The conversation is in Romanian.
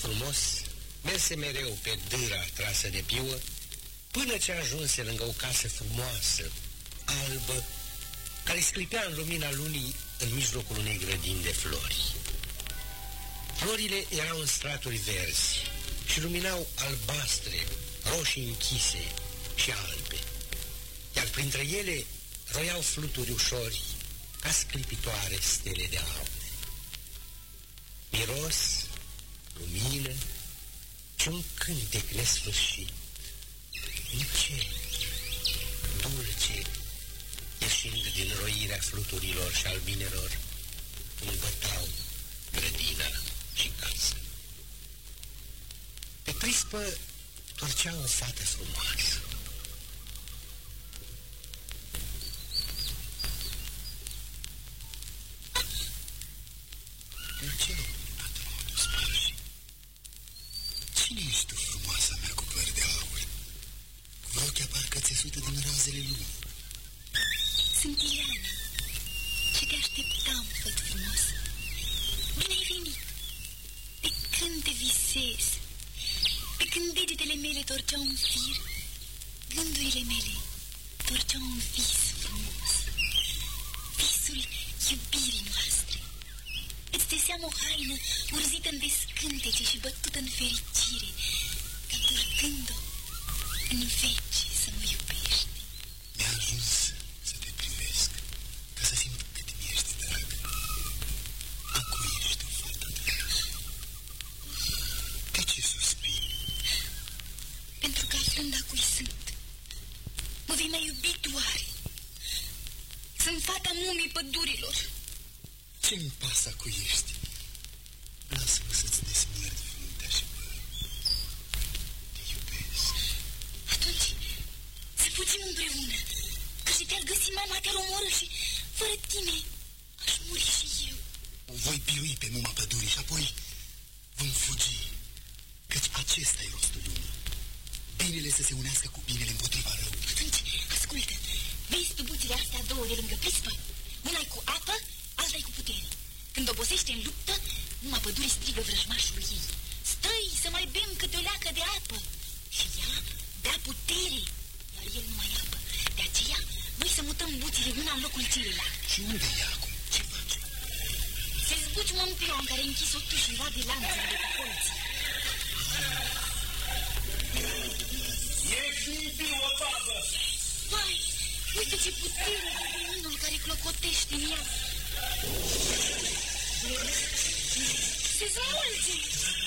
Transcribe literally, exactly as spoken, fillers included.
frumos merse mereu pe dâra trasă de piuă, până ce ajunse lângă o casă frumoasă, albă, care sclipea în lumina lunii în mijlocul unei grădini de flori. Florile erau în straturi verzi și luminau albastre, roșii închise și albe, iar printre ele roiau fluturi ușori ca sclipitoare stele de aur. Miros, lumină și un cântec nesfârșit, încet, dulce, ieșind din roirea fluturilor și albinelor, îmbătau grădina și casă. Pe prispă torcea o fată frumoasă. Ce? Patronul sparși. Cine ești tu, frumoasa mea cu păr de aur? Cu ochii parcă țesută din razele lumii. Sunt Ileana și te așteptam, făt frumos. Bine ai venit. Pe când te visez, pe când degetele mele torceau un fir, gândurile mele torceau un vis frumos. Visul iubirii noastre. Îți deseam o haină urzită în descântece și bătută în fericire, ca purtând-o în veci să mă iubești. Mi-a ajuns să te privesc, ca să simt cât mi-ești drag. A cui ești tu, fata mea? De ce suspini? Pentru că aflând a cui sunt, mă vei mai iubi tu oare? Sunt fata mumii pădurilor. Ce-mi pasă cu ești? Lasă-mă să-ți desmierd fruntea și păr. Te iubesc. Atunci să fugim împreună, că și te-ar găsi mama, te-ar omorâ și fără tine aș muri și eu. Voi birui pe muma pădurii și apoi vom fugi, căci acesta e rostul lumii. Binele să se unească cu binele împotriva răului. Atunci, ascultă, vezi tubuțile astea două de lângă prispă? Una-i cu apă, alta-i cu putere. Când obosește în luptă, numai pădurii strigă vrăjmașul ei: străi, să mai bem câte o leacă de apă. Și ea dea putere, iar el nu mai apă. De aceea, noi să mutăm buțile una în locul celălalt. Și unde e acum? Ce face? Se zbuci un pion care a închis-o tușiva de lanțele de pe colții. E fiind o babă! Vai, uite ce putere de veninul care clocotește în ea. Se smulge!